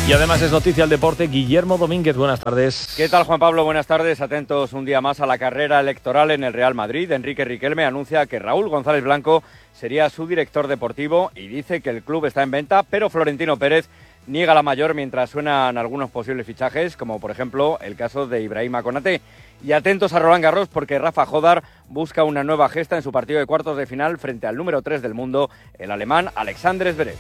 Y además es noticia el deporte. Guillermo Domínguez, buenas tardes. ¿Qué tal, Juan Pablo? Buenas tardes. Atentos un día más a la carrera electoral en el Real Madrid. Enrique Riquelme anuncia que Raúl González Blanco sería su director deportivo y dice que el club está en venta, pero Florentino Pérez niega la mayor mientras suenan algunos posibles fichajes, como por ejemplo el caso de Ibrahima Konaté. Y atentos a Roland Garros porque Rafa Jodar busca una nueva gesta en su partido de cuartos de final frente al número 3 del mundo, el alemán Alexander Zverev.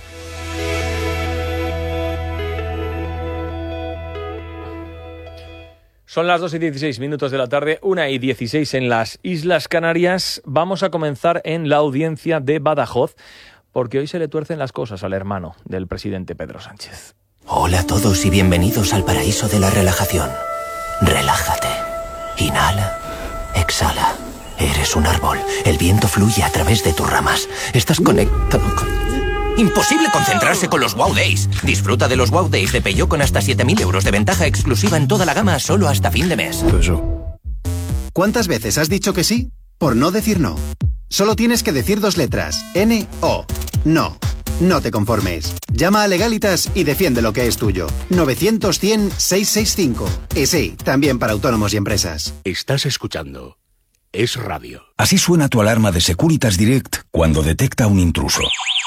Son las 2:16 de la tarde, 1:16 en las Islas Canarias. Vamos a comenzar en la audiencia de Badajoz, porque hoy se le tuercen las cosas al hermano del presidente Pedro Sánchez. Hola a todos y bienvenidos al paraíso de la relajación. Relájate. Inhala. Exhala. Eres un árbol. El viento fluye a través de tus ramas. Estás conectado con... Imposible concentrarse con los Wow Days. Disfruta de los Wow Days de Peugeot con hasta 7.000 euros de ventaja exclusiva en toda la gama solo hasta fin de mes. ¿Cuántas veces has dicho que sí? Por no decir no. Solo tienes que decir 2 letras. N-O. No. No te conformes. Llama a Legalitas y defiende lo que es tuyo. 900-100-665. Y sí, también para autónomos y empresas. Estás escuchando Es Radio. Así suena tu alarma de Securitas Direct cuando detecta un intruso.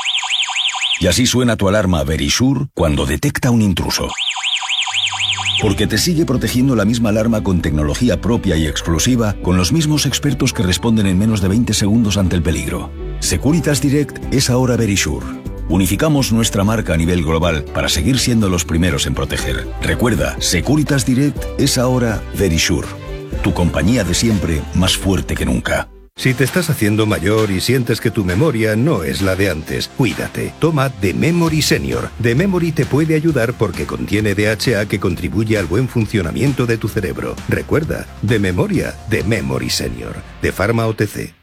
Y así suena tu alarma Verisure cuando detecta un intruso. Porque te sigue protegiendo la misma alarma con tecnología propia y exclusiva, con los mismos expertos que responden en menos de 20 segundos ante el peligro. Securitas Direct es ahora Verisure. Unificamos nuestra marca a nivel global para seguir siendo los primeros en proteger. Recuerda, Securitas Direct es ahora Verisure. Tu compañía de siempre, más fuerte que nunca. Si te estás haciendo mayor y sientes que tu memoria no es la de antes, cuídate. Toma The Memory Senior. The Memory te puede ayudar porque contiene DHA que contribuye al buen funcionamiento de tu cerebro. Recuerda, de memoria, The Memory Senior. De Pharma OTC.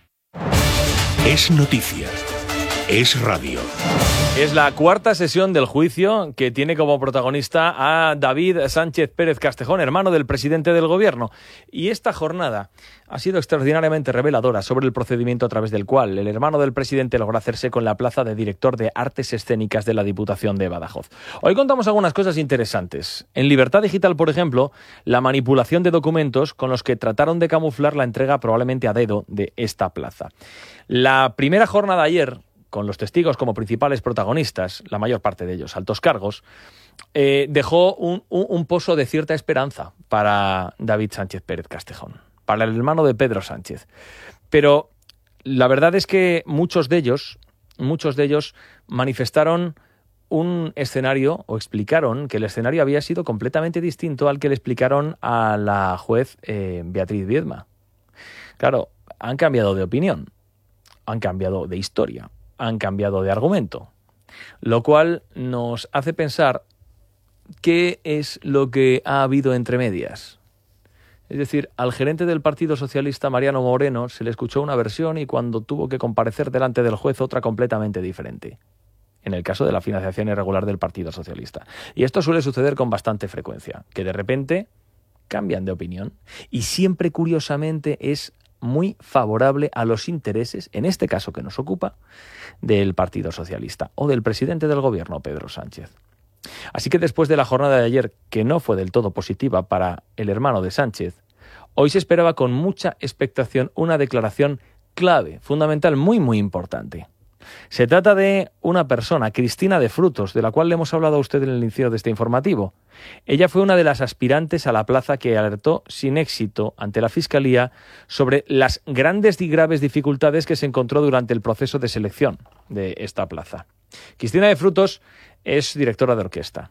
Es noticia. Es radio. Es la cuarta sesión del juicio que tiene como protagonista a David Sánchez Pérez Castejón, hermano del presidente del gobierno. Y esta jornada ha sido extraordinariamente reveladora sobre el procedimiento a través del cual el hermano del presidente logró hacerse con la plaza de director de Artes Escénicas de la Diputación de Badajoz. Hoy contamos algunas cosas interesantes. En Libertad Digital, por ejemplo, la manipulación de documentos con los que trataron de camuflar la entrega probablemente a dedo de esta plaza. La primera jornada ayer, con los testigos como principales protagonistas, la mayor parte de ellos altos cargos, dejó un pozo de cierta esperanza para David Sánchez Pérez Castejón, para el hermano de Pedro Sánchez. Pero la verdad es que muchos de ellos manifestaron un escenario, o explicaron que el escenario había sido completamente distinto al que le explicaron a la juez Beatriz Viedma. Claro, han cambiado de opinión, han cambiado de historia, han cambiado de argumento, lo cual nos hace pensar qué es lo que ha habido entre medias. Es decir, al gerente del Partido Socialista, Mariano Moreno, se le escuchó una versión y cuando tuvo que comparecer delante del juez otra completamente diferente, en el caso de la financiación irregular del Partido Socialista. Y esto suele suceder con bastante frecuencia, que de repente cambian de opinión y siempre, curiosamente, es muy favorable a los intereses, en este caso que nos ocupa, del Partido Socialista o del presidente del gobierno, Pedro Sánchez. Así que después de la jornada de ayer, que no fue del todo positiva para el hermano de Sánchez, hoy se esperaba con mucha expectación una declaración clave, fundamental, muy muy importante. Se trata de una persona, Cristina de Frutos, de la cual le hemos hablado a usted en el inicio de este informativo. Ella fue una de las aspirantes a la plaza que alertó sin éxito ante la Fiscalía sobre las grandes y graves dificultades que se encontró durante el proceso de selección de esta plaza. Cristina de Frutos es directora de orquesta.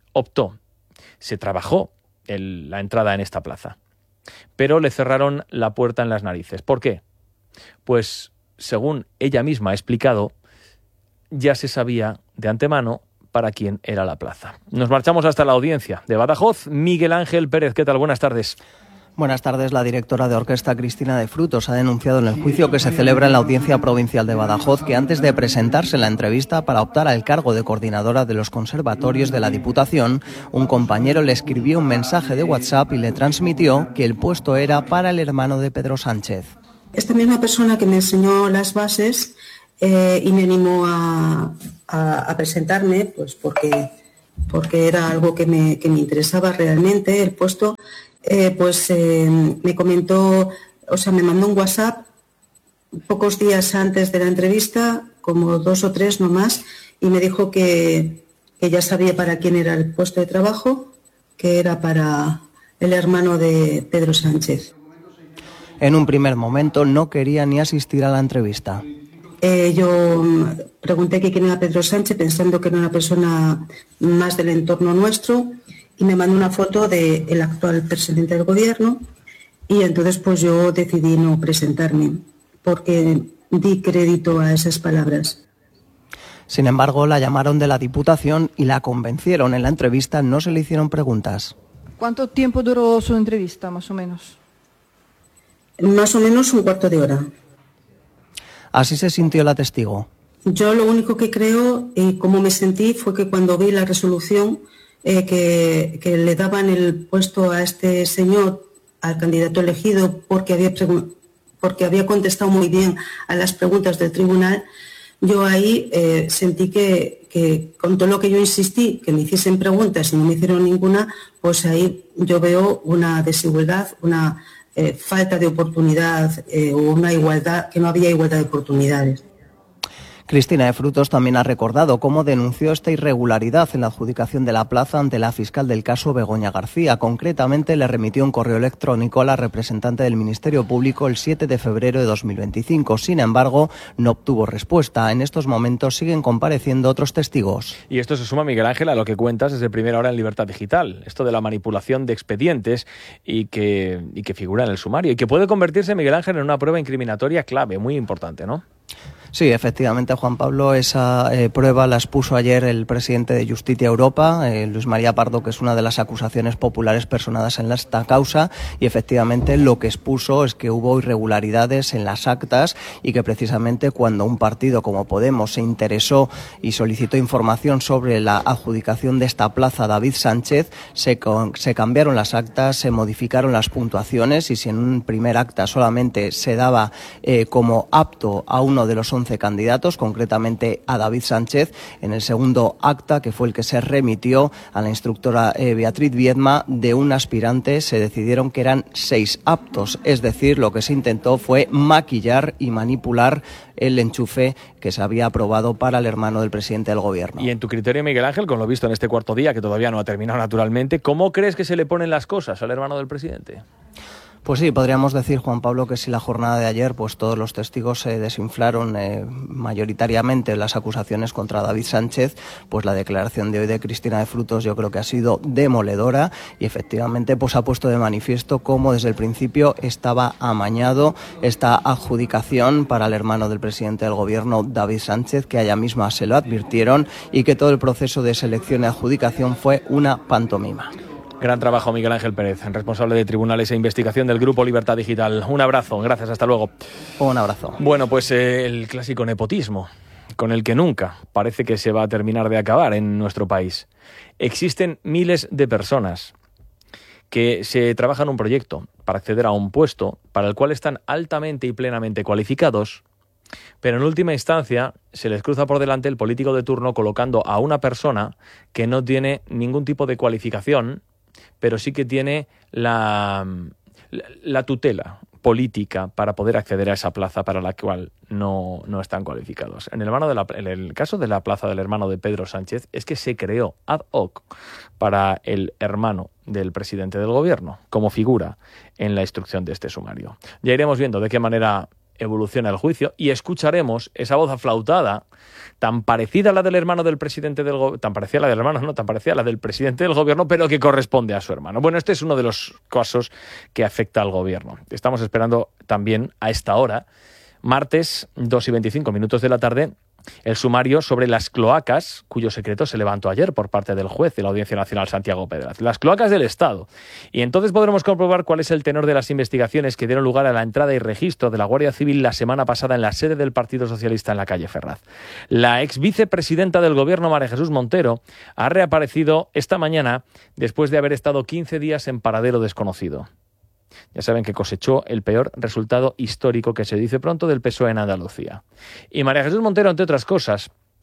Se trabajó la entrada en esta plaza, pero le cerraron la puerta en las narices. ¿Por qué? Pues, según ella misma ha explicado, ya se sabía de antemano para quién era la plaza. Nos marchamos hasta la audiencia de Badajoz. Miguel Ángel Pérez, ¿qué tal? Buenas tardes. Buenas tardes. La directora de orquesta Cristina de Frutos ha denunciado en el juicio que se celebra en la Audiencia Provincial de Badajoz que antes de presentarse en la entrevista para optar al cargo de coordinadora de los conservatorios de la Diputación, un compañero le escribió un mensaje de WhatsApp y le transmitió que el puesto era para el hermano de Pedro Sánchez. Esta misma persona que me enseñó las bases y me animó a presentarme, pues porque porque era algo que me interesaba realmente, el puesto, me comentó, me mandó un WhatsApp pocos días antes de la entrevista, como 2 o 3 no más, y me dijo que ya sabía para quién era el puesto de trabajo, que era para el hermano de Pedro Sánchez. En un primer momento no quería ni asistir a la entrevista. Yo pregunté quién era Pedro Sánchez, pensando que era una persona más del entorno nuestro, y me mandó una foto del actual presidente del gobierno, y entonces pues yo decidí no presentarme, porque di crédito a esas palabras. Sin embargo, la llamaron de la Diputación y la convencieron. En la entrevista no se le hicieron preguntas. ¿Cuánto tiempo duró su entrevista, más o menos? Más o menos un cuarto de hora. Así se sintió la testigo. Yo lo único que creo y cómo me sentí fue que cuando vi la resolución que le daban el puesto a este señor, al candidato elegido, porque había contestado muy bien a las preguntas del tribunal, yo ahí sentí que con todo lo que yo insistí, que me hiciesen preguntas y no me hicieron ninguna, pues ahí yo veo una desigualdad, una falta de oportunidad o una igualdad, que no había igualdad de oportunidades. Cristina de Frutos también ha recordado cómo denunció esta irregularidad en la adjudicación de la plaza ante la fiscal del caso Begoña García. Concretamente, le remitió un correo electrónico a la representante del Ministerio Público el 7 de febrero de 2025. Sin embargo, no obtuvo respuesta. En estos momentos siguen compareciendo otros testigos. Y esto se suma, Miguel Ángel, a lo que cuentas desde primera hora en Libertad Digital. Esto de la manipulación de expedientes y que figura en el sumario y que puede convertirse, Miguel Ángel, en una prueba incriminatoria clave, muy importante, ¿no? Sí, efectivamente, Juan Pablo, esa prueba la expuso ayer el presidente de Justicia Europa, Luis María Pardo, que es una de las acusaciones populares personadas en esta causa, y efectivamente lo que expuso es que hubo irregularidades en las actas y que precisamente cuando un partido como Podemos se interesó y solicitó información sobre la adjudicación de esta plaza a David Sánchez, se cambiaron las actas, se modificaron las puntuaciones, y si en un primer acta solamente se daba como apto a uno de los 11 candidatos, concretamente a David Sánchez, en el segundo acta, que fue el que se remitió a la instructora Beatriz Viedma, de un aspirante se decidieron que eran 6 aptos, es decir, lo que se intentó fue maquillar y manipular el enchufe que se había aprobado para el hermano del presidente del gobierno. Y en tu criterio, Miguel Ángel, con lo visto en este cuarto día, que todavía no ha terminado naturalmente, ¿cómo crees que se le ponen las cosas al hermano del presidente? Pues sí, podríamos decir, Juan Pablo, que si la jornada de ayer, pues todos los testigos se desinflaron mayoritariamente las acusaciones contra David Sánchez, pues la declaración de hoy de Cristina de Frutos yo creo que ha sido demoledora y efectivamente pues ha puesto de manifiesto cómo desde el principio estaba amañado esta adjudicación para el hermano del presidente del gobierno, David Sánchez, que a ella misma se lo advirtieron, y que todo el proceso de selección y adjudicación fue una pantomima. Gran trabajo, Miguel Ángel Pérez, responsable de Tribunales e Investigación del Grupo Libertad Digital. Un abrazo, gracias, hasta luego. Un abrazo. Bueno, pues el clásico nepotismo, con el que nunca parece que se va a terminar de acabar en nuestro país. Existen miles de personas que se trabajan un proyecto para acceder a un puesto para el cual están altamente y plenamente cualificados, pero en última instancia se les cruza por delante el político de turno colocando a una persona que no tiene ningún tipo de cualificación, pero sí que tiene la tutela política para poder acceder a esa plaza para la cual no están cualificados. En el caso de la plaza del hermano de Pedro Sánchez es que se creó ad hoc para el hermano del presidente del gobierno, como figura en la instrucción de este sumario. Ya iremos viendo de qué manera evoluciona el juicio y escucharemos esa voz aflautada tan parecida a la del hermano del presidente del gobierno, tan parecida a la del presidente del gobierno, pero que corresponde a su hermano. Bueno, este es uno de los casos que afecta al gobierno. Estamos esperando también a esta hora, martes 2:25 de la tarde, el sumario sobre las cloacas, cuyo secreto se levantó ayer por parte del juez de la Audiencia Nacional, Santiago Pedraz. Las cloacas del Estado. Y entonces podremos comprobar cuál es el tenor de las investigaciones que dieron lugar a la entrada y registro de la Guardia Civil la semana pasada en la sede del Partido Socialista en la calle Ferraz. La ex vicepresidenta del Gobierno, María Jesús Montero, ha reaparecido esta mañana después de haber estado 15 días en paradero desconocido. Ya saben que cosechó el peor resultado histórico, que se dice pronto, del PSOE en Andalucía. Y María Jesús Montero, entre otras cosas,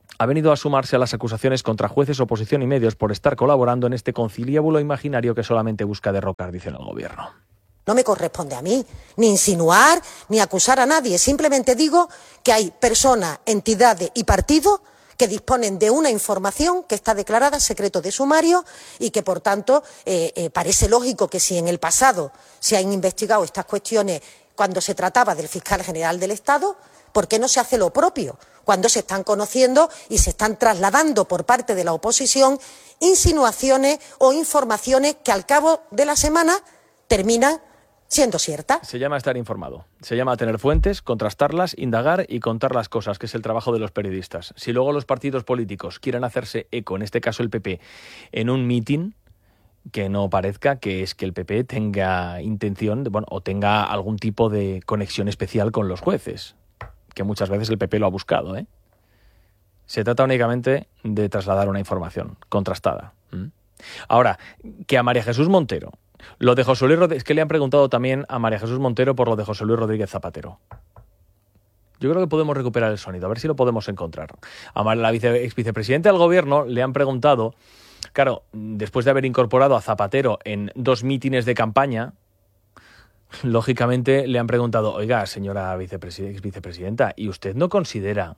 ha venido a sumarse a las acusaciones contra jueces, oposición y medios por estar colaborando en este conciliábulo imaginario que solamente busca derrocar, dicen el gobierno. No me corresponde a mí ni insinuar ni acusar a nadie. Simplemente digo que hay personas, entidades y partidos que disponen de una información que está declarada secreto de sumario y que, por tanto, parece lógico que si en el pasado se han investigado estas cuestiones cuando se trataba del fiscal general del Estado, ¿por qué no se hace lo propio cuando se están conociendo y se están trasladando por parte de la oposición insinuaciones o informaciones que al cabo de la semana terminan siendo cierta? Se llama estar informado, se llama tener fuentes, contrastarlas, indagar y contar las cosas, que es el trabajo de los periodistas. Si luego los partidos políticos quieren hacerse eco, en este caso el PP, en un mitin, que no parezca que es que el PP tenga intención, o tenga algún tipo de conexión especial con los jueces, que muchas veces el PP lo ha buscado, ¿eh? Se trata únicamente de trasladar una información contrastada. Ahora, que a María Jesús Montero, lo de José Luis Rodríguez, es que le han preguntado también a María Jesús Montero por lo de José Luis Rodríguez Zapatero. Yo creo que podemos recuperar el sonido, a ver si lo podemos encontrar. A la ex vicepresidenta del gobierno le han preguntado, claro, después de haber incorporado a Zapatero en 2 mítines de campaña, lógicamente le han preguntado, oiga, señora ex vicepresidenta, ¿y usted no considera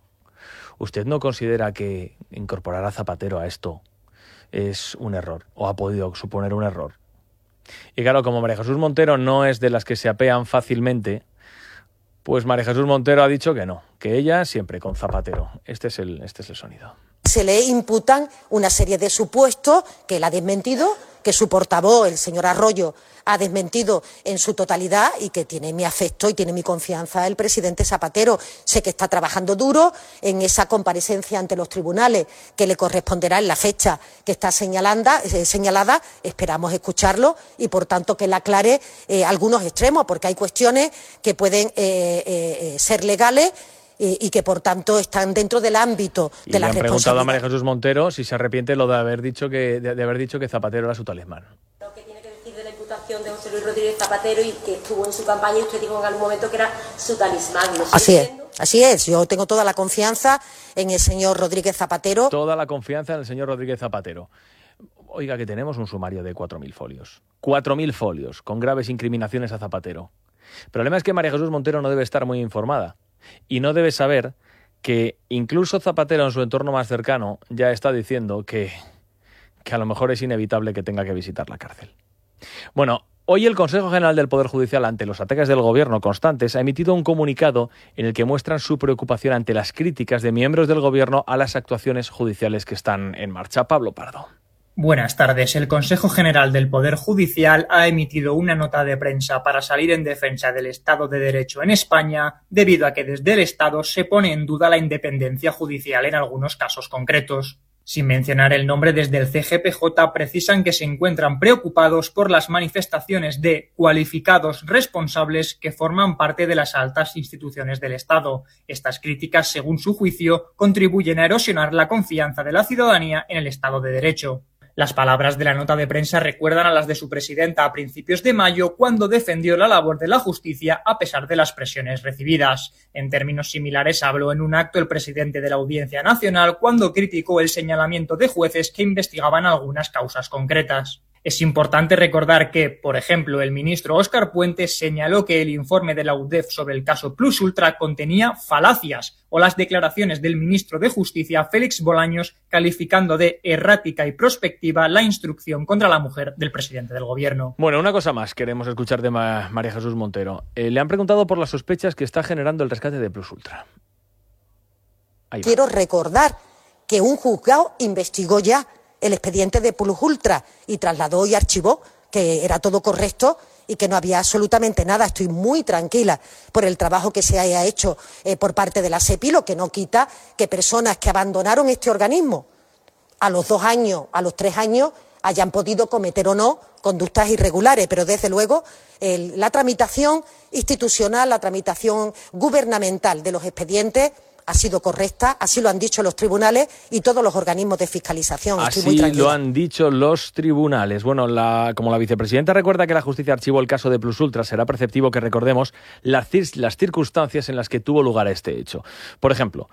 que incorporar a Zapatero a esto es un error o ha podido suponer un error? Y claro, como María Jesús Montero no es de las que se apean fácilmente, pues María Jesús Montero ha dicho que no, que ella siempre con Zapatero. Este es el sonido. Se le imputan una serie de supuestos que él ha desmentido, que su portavoz, el señor Arroyo, ha desmentido en su totalidad y que tiene mi afecto y tiene mi confianza el presidente Zapatero. Sé que está trabajando duro en esa comparecencia ante los tribunales que le corresponderá en la fecha que está señalada. Esperamos escucharlo y, por tanto, que él aclare algunos extremos, porque hay cuestiones que pueden ser legales y que, por tanto, están dentro del ámbito de la responsabilidad. Le han preguntado a María Jesús Montero si se arrepiente lo de haber dicho que Zapatero era su talismán. ¿Qué tiene que decir de la imputación de José Luis Rodríguez Zapatero y que estuvo en su campaña y usted dijo en algún momento que era su talismán? Así es. Yo tengo toda la confianza en el señor Rodríguez Zapatero. Toda la confianza en el señor Rodríguez Zapatero. Oiga, que tenemos un sumario de 4.000 folios. 4.000 folios con graves incriminaciones a Zapatero. El problema es que María Jesús Montero no debe estar muy informada. Y no debe saber que incluso Zapatero en su entorno más cercano ya está diciendo que a lo mejor es inevitable que tenga que visitar la cárcel. Bueno, hoy el Consejo General del Poder Judicial, ante los ataques del gobierno constantes, ha emitido un comunicado en el que muestran su preocupación ante las críticas de miembros del gobierno a las actuaciones judiciales que están en marcha. Pablo Pardo. Buenas tardes. El Consejo General del Poder Judicial ha emitido una nota de prensa para salir en defensa del Estado de Derecho en España, debido a que desde el Estado se pone en duda la independencia judicial en algunos casos concretos. Sin mencionar el nombre, desde el CGPJ precisan que se encuentran preocupados por las manifestaciones de cualificados responsables que forman parte de las altas instituciones del Estado. Estas críticas, según su juicio, contribuyen a erosionar la confianza de la ciudadanía en el Estado de Derecho. Las palabras de la nota de prensa recuerdan a las de su presidenta a principios de mayo, cuando defendió la labor de la justicia a pesar de las presiones recibidas. En términos similares habló en un acto el presidente de la Audiencia Nacional cuando criticó el señalamiento de jueces que investigaban algunas causas concretas. Es importante recordar que, por ejemplo, el ministro Óscar Puente señaló que el informe de la UDEF sobre el caso Plus Ultra contenía falacias, o las declaraciones del ministro de Justicia, Félix Bolaños, calificando de errática y prospectiva la instrucción contra la mujer del presidente del gobierno. Bueno, una cosa más queremos escuchar de María Jesús Montero. Le han preguntado por las sospechas que está generando el rescate de Plus Ultra. Quiero recordar que un juzgado investigó ya el expediente de Plus Ultra y trasladó y archivó que era todo correcto y que no había absolutamente nada. Estoy muy tranquila por el trabajo que se haya hecho por parte de la SEPI, lo que no quita que personas que abandonaron este organismo a los 2 años, a los 3 años, hayan podido cometer o no conductas irregulares, pero desde luego la tramitación institucional, la tramitación gubernamental de los expedientes ha sido correcta, así lo han dicho los tribunales y todos los organismos de fiscalización. Así lo han dicho los tribunales. Bueno, como la vicepresidenta recuerda que la justicia archivó el caso de Plus Ultra, será perceptivo que recordemos las circunstancias en las que tuvo lugar este hecho. Por ejemplo,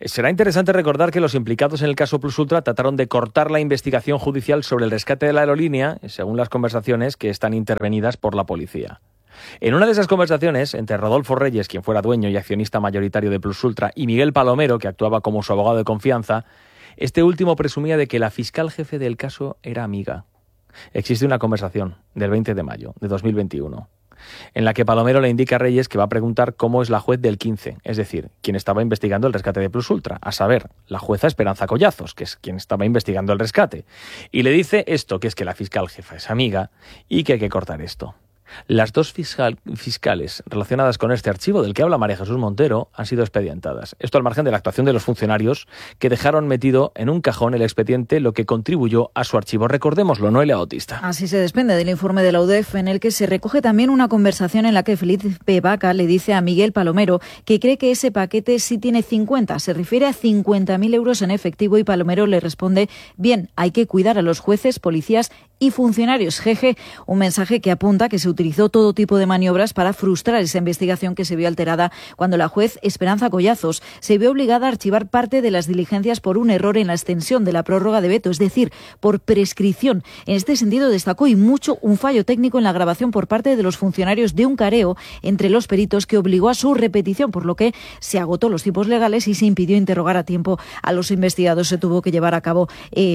Será interesante recordar que los implicados en el caso Plus Ultra trataron de cortar la investigación judicial sobre el rescate de la aerolínea, según las conversaciones que están intervenidas por la policía. En una de esas conversaciones, entre Rodolfo Reyes, quien fuera dueño y accionista mayoritario de Plus Ultra, y Miguel Palomero, que actuaba como su abogado de confianza, este último presumía de que la fiscal jefe del caso era amiga. Existe una conversación del 20 de mayo de 2021, en la que Palomero le indica a Reyes que va a preguntar cómo es la juez del 15, es decir, quien estaba investigando el rescate de Plus Ultra, a saber, la jueza Esperanza Collazos, que es quien estaba investigando el rescate. Y le dice esto, que es que la fiscal jefa es amiga y que hay que cortar esto. Las dos fiscales relacionadas con este archivo del que habla María Jesús Montero han sido expedientadas. Esto al margen de la actuación de los funcionarios que dejaron metido en un cajón el expediente, lo que contribuyó a su archivo. Recordémoslo, Noelia Bautista. Así se desprende del informe de la UDEF, en el que se recoge también una conversación en la que Felipe Vaca le dice a Miguel Palomero que cree que ese paquete sí tiene 50. Se refiere a 50.000 euros en efectivo y Palomero le responde: bien, hay que cuidar a los jueces, policías y funcionarios. Jeje, un mensaje que apunta que se utilizó todo tipo de maniobras para frustrar esa investigación que se vio alterada cuando la juez Esperanza Collazos se vio obligada a archivar parte de las diligencias por un error en la extensión de la prórroga de veto, es decir, por prescripción. En este sentido destacó y mucho un fallo técnico en la grabación por parte de los funcionarios de un careo entre los peritos que obligó a su repetición, por lo que se agotó los tiempos legales y se impidió interrogar a tiempo a los investigados. Se tuvo que llevar a cabo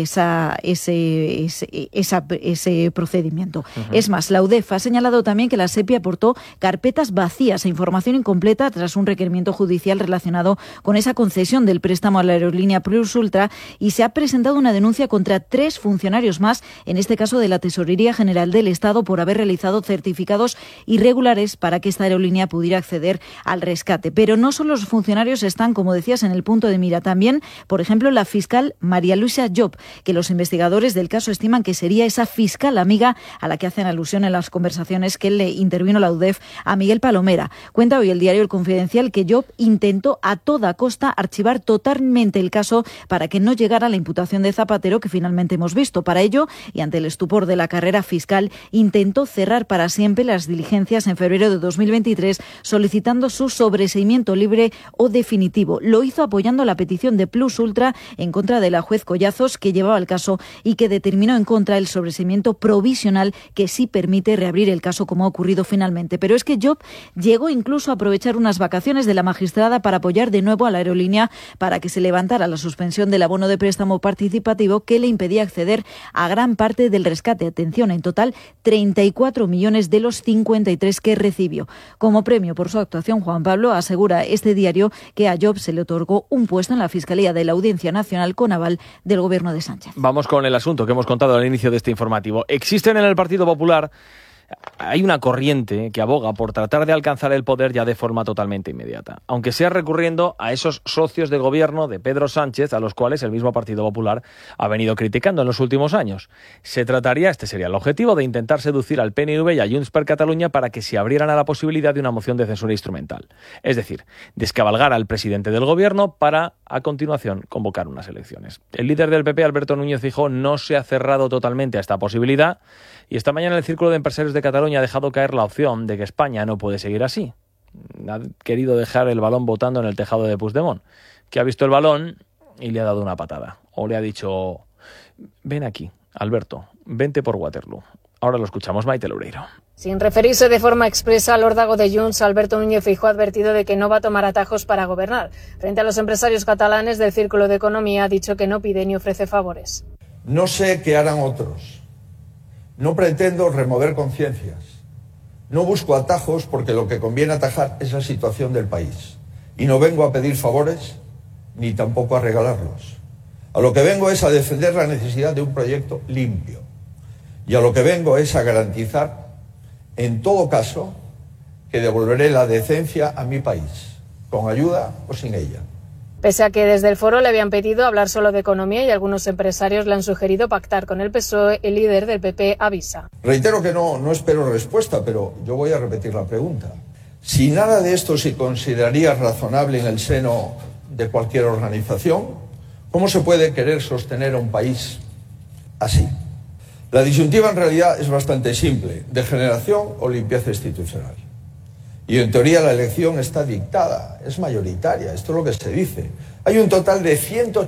ese procedimiento. Es más, la UDEF ha señalado también que la SEPI aportó carpetas vacías e información incompleta tras un requerimiento judicial relacionado con esa concesión del préstamo a la aerolínea Plus Ultra, y se ha presentado una denuncia contra 3 funcionarios más, en este caso de la Tesorería General del Estado, por haber realizado certificados irregulares para que esta aerolínea pudiera acceder al rescate. Pero no solo los funcionarios están, como decías, en el punto de mira. También, por ejemplo, la fiscal María Luisa Job, que los investigadores del caso estiman que sería esa fiscal amiga a la que hacen alusión en las conversaciones que le intervino la UDEF a Miguel Palomera. Cuenta hoy el diario El Confidencial que Job intentó a toda costa archivar totalmente el caso para que no llegara la imputación de Zapatero que finalmente hemos visto. Para ello, y ante el estupor de la carrera fiscal, intentó cerrar para siempre las diligencias en febrero de 2023, solicitando su sobreseimiento libre o definitivo. Lo hizo apoyando la petición de Plus Ultra en contra de la juez Collazos, que llevaba el caso y que determinó en contra el sobreseimiento provisional que sí permite reabrir el caso, como ha ocurrido finalmente. Pero es que Job llegó incluso a aprovechar unas vacaciones de la magistrada para apoyar de nuevo a la aerolínea para que se levantara la suspensión del abono de préstamo participativo que le impedía acceder a gran parte del rescate. Atención, en total 34 millones de los 53 que recibió. Como premio por su actuación, Juan Pablo asegura este diario que a Job se le otorgó un puesto en la Fiscalía de la Audiencia Nacional con aval del Gobierno de Sánchez. Vamos con el asunto que hemos contado al inicio de este informativo. Existen en el Partido Popular, hay una corriente que aboga por tratar de alcanzar el poder ya de forma totalmente inmediata, aunque sea recurriendo a esos socios de gobierno de Pedro Sánchez, a los cuales el mismo Partido Popular ha venido criticando en los últimos años. Se trataría, este sería el objetivo, de intentar seducir al PNV y a Junts per Catalunya para que se abrieran a la posibilidad de una moción de censura instrumental. Es decir, descabalgar al presidente del gobierno para, a continuación, convocar unas elecciones. El líder del PP, Alberto Núñez Feijóo, no se ha cerrado totalmente a esta posibilidad, y esta mañana el Círculo de Empresarios de Cataluña ha dejado caer la opción de que España no puede seguir así. Ha querido dejar el balón botando en el tejado de Puigdemont, que ha visto el balón y le ha dado una patada. O le ha dicho: ven aquí, Alberto, vente por Waterloo. Ahora lo escuchamos, Maite Loureiro. Sin referirse de forma expresa al órdago de Junts, Alberto Núñez Feijóo ha advertido de que no va a tomar atajos para gobernar. Frente a los empresarios catalanes del Círculo de Economía, ha dicho que no pide ni ofrece favores. No sé qué harán otros. No pretendo remover conciencias. No busco atajos porque lo que conviene atajar es la situación del país. Y no vengo a pedir favores ni tampoco a regalarlos. A lo que vengo es a defender la necesidad de un proyecto limpio. Y a lo que vengo es a garantizar, en todo caso, que devolveré la decencia a mi país, con ayuda o sin ella. Pese a que desde el foro le habían pedido hablar solo de economía y algunos empresarios le han sugerido pactar con el PSOE, el líder del PP avisa. Reitero que no espero respuesta, pero yo voy a repetir la pregunta. Si nada de esto se consideraría razonable en el seno de cualquier organización, ¿cómo se puede querer sostener a un país así? La disyuntiva en realidad es bastante simple: degeneración o limpieza institucional. Y en teoría la elección está dictada, es mayoritaria, esto es lo que se dice. Hay un total de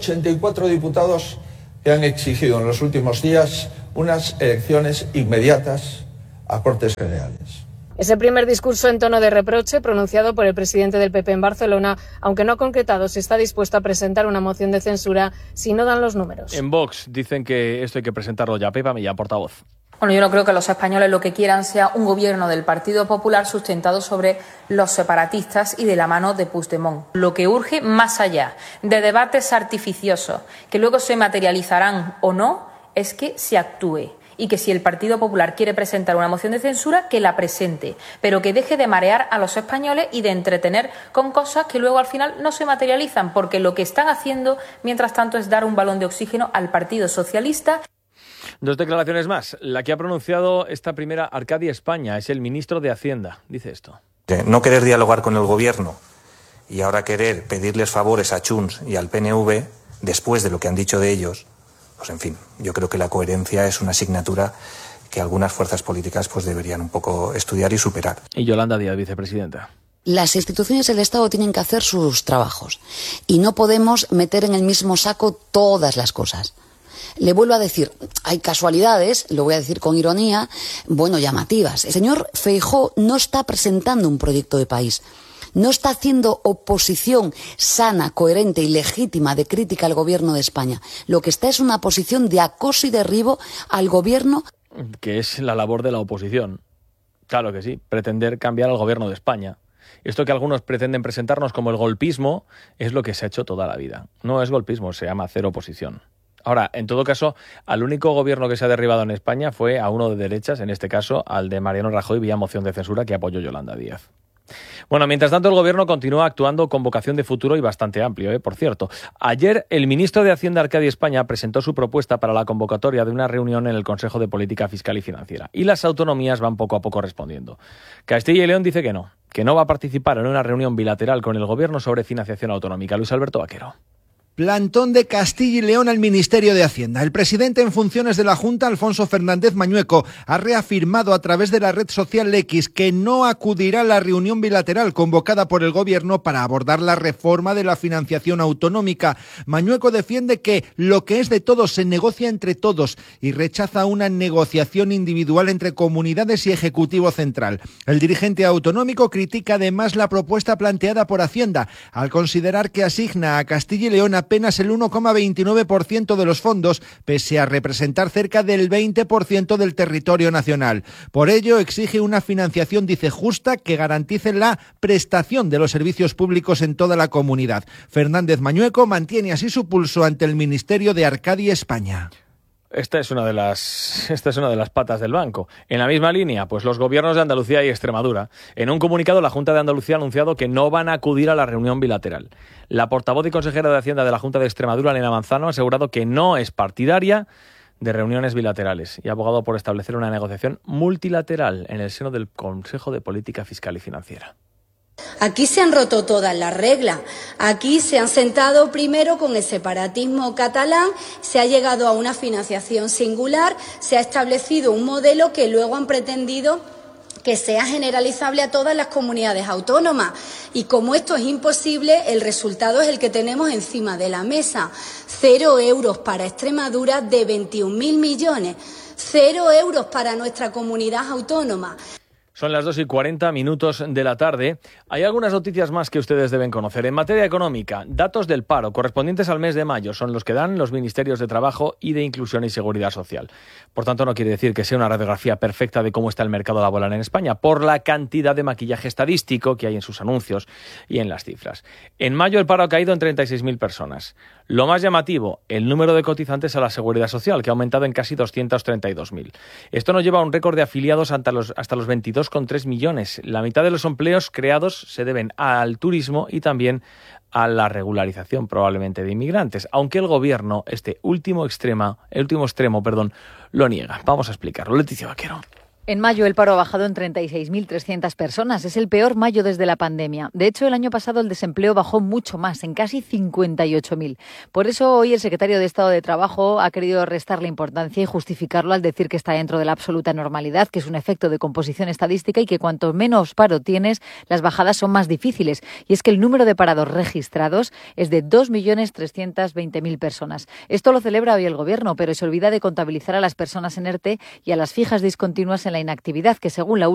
184 diputados que han exigido en los últimos días unas elecciones inmediatas a Cortes Generales. Ese primer discurso en tono de reproche pronunciado por el presidente del PP en Barcelona, aunque no ha concretado si está dispuesto a presentar una moción de censura si no dan los números. En Vox dicen que esto hay que presentarlo ya. Pepa Millán, portavoz. Bueno, yo no creo que los españoles lo que quieran sea un gobierno del Partido Popular sustentado sobre los separatistas y de la mano de Puigdemont. Lo que urge, más allá de debates artificiosos que luego se materializarán o no, es que se actúe. Y que si el Partido Popular quiere presentar una moción de censura, que la presente, pero que deje de marear a los españoles y de entretener con cosas que luego al final no se materializan, porque lo que están haciendo, mientras tanto, es dar un balón de oxígeno al Partido Socialista. Dos declaraciones más. La que ha pronunciado esta primera Arcadi España es el ministro de Hacienda. Dice esto. No querer dialogar con el gobierno y ahora querer pedirles favores a Junts y al PNV después de lo que han dicho de ellos, pues en fin, yo creo que la coherencia es una asignatura que algunas fuerzas políticas pues deberían un poco estudiar y superar. Y Yolanda Díaz, vicepresidenta. Las instituciones del Estado tienen que hacer sus trabajos y no podemos meter en el mismo saco todas las cosas. Le vuelvo a decir, hay casualidades, lo voy a decir con ironía, bueno, llamativas. El señor Feijóo no está presentando un proyecto de país. No está haciendo oposición sana, coherente y legítima de crítica al gobierno de España. Lo que está es una posición de acoso y derribo al gobierno. Que es la labor de la oposición. Claro que sí, pretender cambiar al gobierno de España. Esto que algunos pretenden presentarnos como el golpismo es lo que se ha hecho toda la vida. No es golpismo, se llama hacer oposición. Ahora, en todo caso, al único gobierno que se ha derribado en España fue a uno de derechas, en este caso al de Mariano Rajoy vía moción de censura que apoyó Yolanda Díaz. Bueno, mientras tanto el gobierno continúa actuando con vocación de futuro y bastante amplio, por cierto. Ayer el ministro de Hacienda Arcadi España presentó su propuesta para la convocatoria de una reunión en el Consejo de Política Fiscal y Financiera. Y las autonomías van poco a poco respondiendo. Castilla y León dice que no va a participar en una reunión bilateral con el gobierno sobre financiación autonómica. Luis Alberto Vaquero. Plantón de Castilla y León al Ministerio de Hacienda. El presidente en funciones de la Junta, Alfonso Fernández Mañueco, ha reafirmado a través de la red social X que no acudirá a la reunión bilateral convocada por el Gobierno para abordar la reforma de la financiación autonómica. Mañueco defiende que lo que es de todos se negocia entre todos y rechaza una negociación individual entre comunidades y Ejecutivo Central. El dirigente autonómico critica además la propuesta planteada por Hacienda, al considerar que asigna a Castilla y León apenas el 1,29% de los fondos, pese a representar cerca del 20% del territorio nacional. Por ello, exige una financiación, dice, justa, que garantice la prestación de los servicios públicos en toda la comunidad. Fernández Mañueco mantiene así su pulso ante el Ministerio de Arcadi España. Esta es una de las patas del banco. En la misma línea, pues los gobiernos de Andalucía y Extremadura. En un comunicado, la Junta de Andalucía ha anunciado que no van a acudir a la reunión bilateral. La portavoz y consejera de Hacienda de la Junta de Extremadura, Elena Manzano, ha asegurado que no es partidaria de reuniones bilaterales y ha abogado por establecer una negociación multilateral en el seno del Consejo de Política Fiscal y Financiera. Aquí se han roto todas las reglas. Aquí se han sentado primero con el separatismo catalán, se ha llegado a una financiación singular, se ha establecido un modelo que luego han pretendido que sea generalizable a todas las comunidades autónomas. Y como esto es imposible, el resultado es el que tenemos encima de la mesa. 0 euros para Extremadura de 21.000 millones. 0 euros para nuestra comunidad autónoma. Son las 2:40 de la tarde. Hay algunas noticias más que ustedes deben conocer. En materia económica, datos del paro correspondientes al mes de mayo son los que dan los Ministerios de Trabajo y de Inclusión y Seguridad Social. Por tanto, no quiere decir que sea una radiografía perfecta de cómo está el mercado laboral en España, por la cantidad de maquillaje estadístico que hay en sus anuncios y en las cifras. En mayo el paro ha caído en 36.000 personas. Lo más llamativo, el número de cotizantes a la Seguridad Social, que ha aumentado en casi 232.000. Esto nos lleva a un récord de afiliados hasta los 22,3 millones. La mitad de los empleos creados se deben al turismo y también a la regularización probablemente de inmigrantes, aunque el gobierno el último extremo, lo niega. Vamos a explicarlo. Leticia Vaquero. En mayo el paro ha bajado en 36.300 personas. Es el peor mayo desde la pandemia. De hecho, el año pasado el desempleo bajó mucho más, en casi 58.000. Por eso hoy el secretario de Estado de Trabajo ha querido restarle importancia y justificarlo al decir que está dentro de la absoluta normalidad, que es un efecto de composición estadística y que cuanto menos paro tienes, las bajadas son más difíciles. Y es que el número de parados registrados es de 2.320.000 personas. Esto lo celebra hoy el Gobierno, pero se olvida de contabilizar a las personas en ERTE y a las fijas discontinuas en la inactividad, que según la